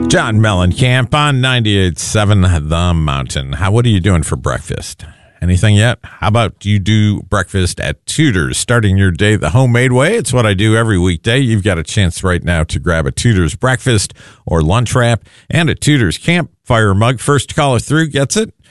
John Mellencamp on 98.7 The Mountain. What are you doing for breakfast? Anything yet? How about you do breakfast at Tudor's, starting your day the homemade way? It's what I do every weekday. You've got a chance right now to grab a Tudor's breakfast or lunch wrap and a Tudor's campfire mug. First caller through gets it.